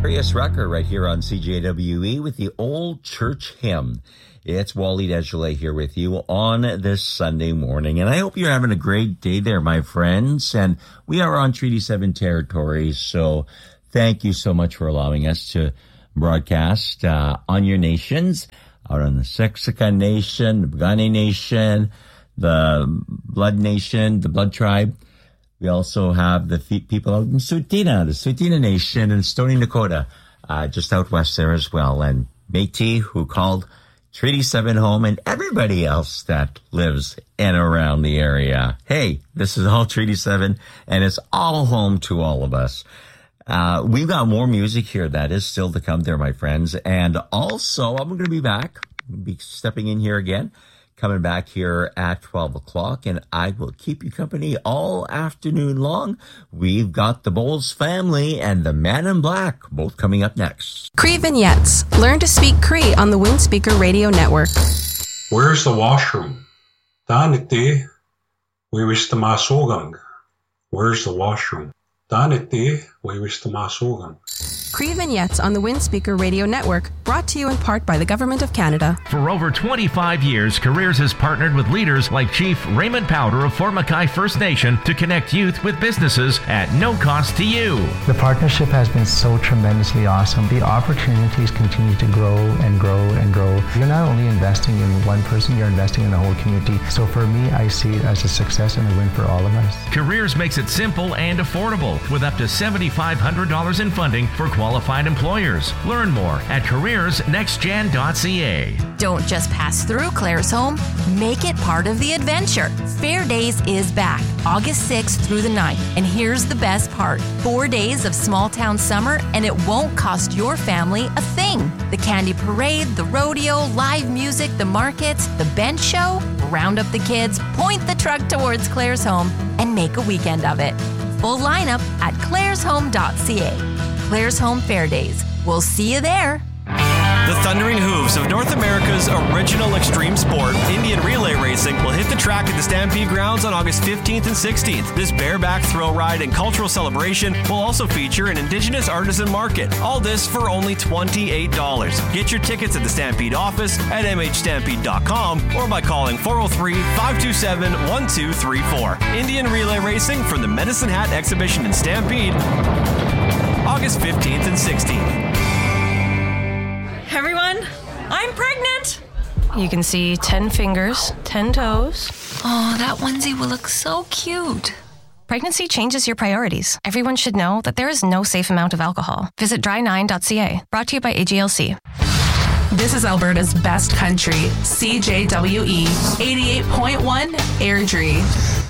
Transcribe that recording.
Darius Rucker right here on CJWE with the Old Church Hymn. It's Wally Desjardins here with you on this Sunday morning, and I hope you're having a great day there, my friends. And we are on Treaty 7 territory, so thank you so much for allowing us to broadcast on your nations, out on the Siksika Nation, the Piikani Nation, the Blood Nation, the Blood Tribe. We also have the people out in Tsuut'ina, the Tsuut'ina Nation, and Stoney Nakoda, just out west there as well. And Métis, who called Treaty 7 home, and everybody else that lives in and around the area. Hey, this is all Treaty 7, and it's all home to all of us. We've got more music here that is still to come there, my friends. And also, I'm going to be back, be stepping in here again, coming back here at 12 o'clock, and I will keep you company all afternoon long. We've got the Bowles family and the Man in Black both coming up next. Cree Vignettes. Learn to speak Cree on the Windspeaker Radio Network. Where's the washroom? Daniti, we wish the masugang. Where's the washroom? Daniti, we wish the masugang. Cree Vignettes on the Windspeaker Radio Network, brought to you in part by the Government of Canada. For over 25 years, Careers has partnered with leaders like Chief Raymond Powder of Fort Mackay First Nation to connect youth with businesses at no cost to you. The partnership has been so tremendously awesome. The opportunities continue to grow and grow and grow. You're not only investing in one person, you're investing in the whole community. So for me, I see it as a success and a win for all of us. Careers makes it simple and affordable with up to $7,500 in funding for qualified employers. Learn more at careersnextgen.ca. Don't just pass through Claire's Home. Make it part of the adventure. Fair Days is back, August 6th through the 9th. And here's the best part. 4 days of small town summer, and it won't cost your family a thing. The candy parade, the rodeo, live music, the markets, the bench show. Round up the kids, point the truck towards Claire's Home, and make a weekend of it. Full lineup at claireshome.ca. Claire's Home Fair Days. We'll see you there. The Thundering Hooves of North America's original extreme sport, Indian relay racing, will hit the track at the Stampede Grounds on August 15th and 16th. This bareback thrill ride and cultural celebration will also feature an Indigenous artisan market. All this for only $28. Get your tickets at the Stampede office at mhstampede.com or by calling 403-527-1234. Indian relay racing from the Medicine Hat Exhibition in Stampede, August 15th and 16th. Everyone, I'm pregnant. You can see 10 fingers, 10 toes. Oh, that onesie will look so cute. Pregnancy changes your priorities. Everyone should know that there is no safe amount of alcohol. Visit dry9.ca. Brought to you by AGLC. This is Alberta's best country, CJWE 88.1 Airdrie.